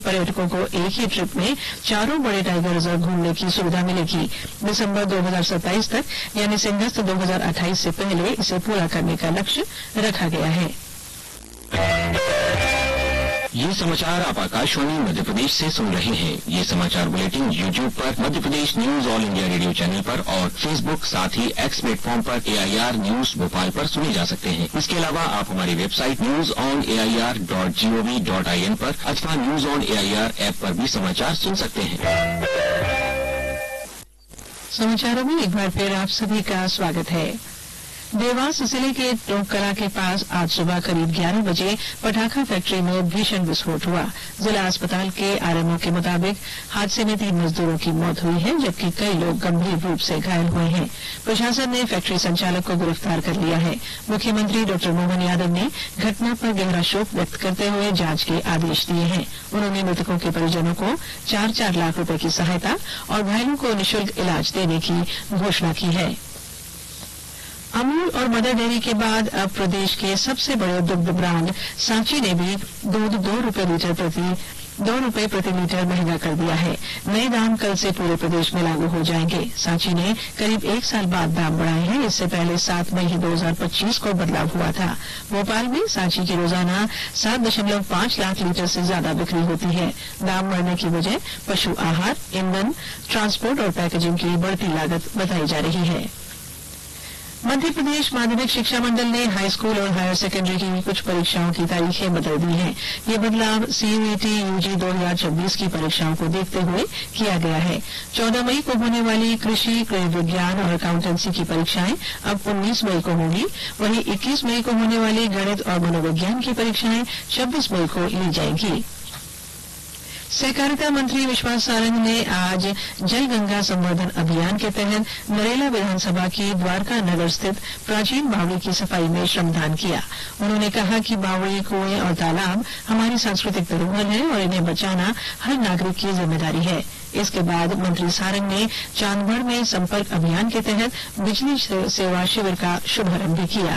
पर्यटकों को एक ही ट्रिप में चारों बड़े टाइगर रिजर्व घूमने की सुविधा मिलेगी। दिसंबर 2027 तक यानी सिंहस्थ 2028 से पहले इसे पूरा करने का लक्ष्य रखा गया है। ये समाचार आप आकाशवाणी मध्य प्रदेश से सुन रहे हैं। ये समाचार बुलेटिन YouTube पर Madhya Pradesh news all India radio channel पर और Facebook साथ ही X प्लेटफॉर्म पर AIR न्यूज भोपाल पर सुने जा सकते हैं। इसके अलावा आप हमारी वेबसाइट newsonair.gov.in पर अथवा न्यूज ऑन AIR ऐप पर भी समाचार सुन सकते हैं। समाचारों में एक बार फिर आप सभी का स्वागत है। देवास जिले के टोंककला के पास आज सुबह करीब 11 बजे पटाखा फैक्ट्री में भीषण विस्फोट हुआ। जिला अस्पताल के आरएमओ के मुताबिक हादसे में 3 मजदूरों की मौत हुई है, जबकि कई लोग गंभीर रूप से घायल हुए हैं। प्रशासन ने फैक्ट्री संचालक को गिरफ्तार कर लिया है। मुख्यमंत्री डॉक्टर मोहन यादव ने घटना पर गहरा शोक व्यक्त करते हुए जांच के आदेश दिए हैं। उन्होंने मृतकों के परिजनों को 4-4 लाख रुपए की सहायता और घायलों को निःशुल्क इलाज देने की घोषणा की है। अमूल और मदर डेयरी के बाद अब प्रदेश के सबसे बड़े दुग्ध ब्रांड सांची ने भी दूध 2 रुपए प्रति लीटर महंगा कर दिया है। नए दाम कल से पूरे प्रदेश में लागू हो जाएंगे। सांची ने करीब 1 साल बाद दाम बढ़ाए हैं। इससे पहले 7 मई 2025 को बदलाव हुआ था। भोपाल में सांची की रोजाना 7.5 लाख लीटर से ज्यादा बिक्री होती है। दाम बढ़ने की वजह पशु आहार, ईंधन, ट्रांसपोर्ट और पैकेजिंग की बढ़ती लागत बताई जा रही है। मध्य प्रदेश माध्यमिक शिक्षा मंडल ने हाई स्कूल और हायर सेकेंडरी की कुछ परीक्षाओं की तारीखें बदल दी हैं। ये बदलाव CUET UG 2026 की परीक्षाओं को देखते हुए किया गया है। 14 मई को होने वाली कृषि, गृह विज्ञान और अकाउंटेंसी की परीक्षाएं अब 19 मई को होंगी। वहीं 21 मई को होने वाली गणित और मनोविज्ञान की परीक्षाएं 26 मई को ली जाएंगी। सहकारिता मंत्री विश्वास सारंग ने आज जल गंगा संवर्धन अभियान के तहत नरेला विधानसभा की द्वारका नगर स्थित प्राचीन बावड़ी की सफाई में श्रमदान किया। उन्होंने कहा कि बावड़ी, कुएं और तालाब हमारी सांस्कृतिक धरोहर है और इन्हें बचाना हर नागरिक की जिम्मेदारी है। इसके बाद मंत्री सारंग ने चांदगढ़ में संपर्क अभियान के तहत बिजली सेवा शिविर का शुभारंभ भी किया।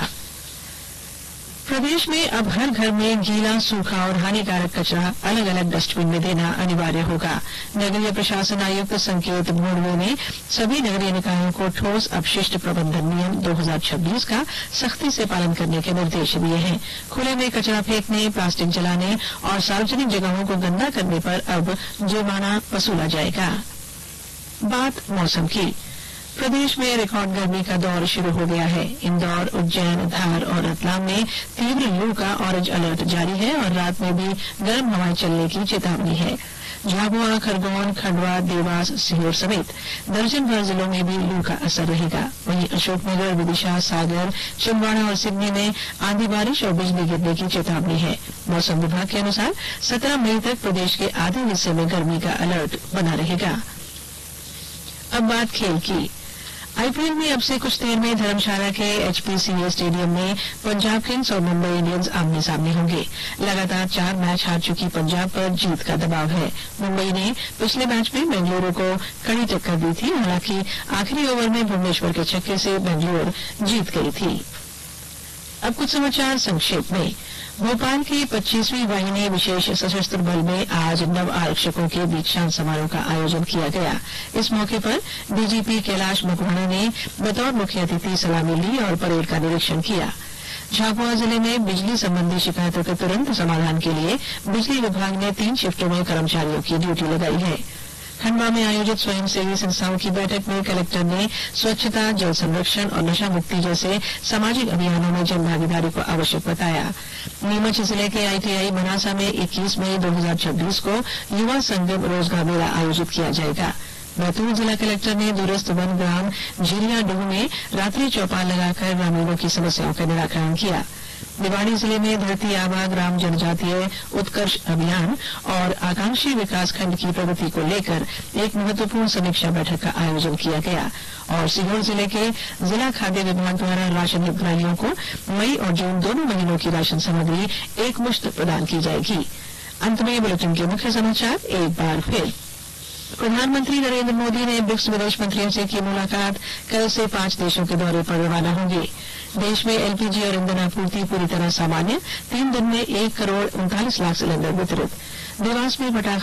प्रदेश में अब हर घर में गीला, सूखा और हानिकारक कचरा अलग अलग डस्टबिन में देना अनिवार्य होगा। नगरीय प्रशासन आयुक्त संकेत भोड़वे ने सभी नगरीय निकायों को ठोस अपशिष्ट प्रबंधन नियम 2026 का सख्ती से पालन करने के निर्देश दिए हैं। खुले में कचरा फेंकने, प्लास्टिक जलाने और सार्वजनिक जगहों को गंदा करने पर अब जुर्माना वसूला जाएगा। बात मौसम की। प्रदेश में रिकॉर्ड गर्मी का दौर शुरू हो गया है। इंदौर, उज्जैन, धार और रतलाम में तीव्र लू का ऑरेंज अलर्ट जारी है और रात में भी गर्म हवाएं चलने की चेतावनी है। झाबुआ, खरगोन, खंडवा, देवास, सीहोर समेत दर्जन भर जिलों में भी लू का असर रहेगा। वहीं अशोकनगर, विदिशा, सागर, छिंदवाड़ा और सिवनी में आंधी, बारिश और बिजली गिरने की चेतावनी है। मौसम विभाग के अनुसार 17 मई तक प्रदेश के आधे हिस्से में गर्मी का अलर्ट बना रहेगा। अब बात खेल की। IPL में अब से कुछ देर में धर्मशाला के HPCA स्टेडियम में पंजाब किंग्स और मुंबई इंडियंस आमने सामने होंगे। लगातार 4 मैच हार चुकी पंजाब पर जीत का दबाव है। मुंबई ने पिछले मैच में बेंगलुरु को कड़ी टक्कर दी थी। हालांकि आखिरी ओवर में भुवनेश्वर के छक्के से बेंगलुरु जीत गई थी। अब कुछ समाचार संक्षेप में। भोपाल की 25वीं वाहिनी विशेष सशस्त्र बल में आज नव आरक्षकों के दीक्षांत समारोह का आयोजन किया गया। इस मौके पर DGP कैलाश मकवाना ने बतौर मुख्य अतिथि सलामी ली और परेड का निरीक्षण किया। झाबुआ जिले में बिजली संबंधी शिकायतों के तुरंत समाधान के लिए बिजली विभाग ने 3 शिफ्टों में कर्मचारियों की ड्यूटी लगाई है। खंडवा में आयोजित स्वयंसेवी संस्थाओं की बैठक में कलेक्टर ने स्वच्छता, जल संरक्षण और नशा मुक्ति जैसे सामाजिक अभियानों में जन भागीदारी को आवश्यक बताया। नीमच जिले के ITI मनासा में 21 मई 2026 को युवा संगम रोजगार मेला आयोजित किया जाएगा। बैतूल जिला कलेक्टर ने दूरस्थ वन ग्राम झिरियाडूह में रात्रि चौपाल लगाकर ग्रामीणों की समस्याओं का निराकरण किया। निवाड़ी जिले में धरती आबा ग्राम जनजातीय उत्कर्ष अभियान और आकांक्षी विकास खंड की प्रगति को लेकर एक महत्वपूर्ण समीक्षा बैठक का आयोजन किया गया। और सीहोर जिले के जिला खाद्य विभाग द्वारा राशन हितग्राहियों को मई और जून दोनों महीनों की राशन सामग्री एकमुश्त प्रदान की जाएगी। अंत में बुलेटिन के मुख्य समाचार एक बार फिर। प्रधानमंत्री नरेंद्र मोदी ने ब्रिक्स विदेश मंत्रियों से की मुलाकात। कल से 5 देशों के दौरे पर रवाना होंगे। देश में LPG और ईंधन आपूर्ति पूरी तरह सामान्य। 3 दिन में 1 करोड़ 39 लाख सिलेंडर वितरित। देवास में पटाखा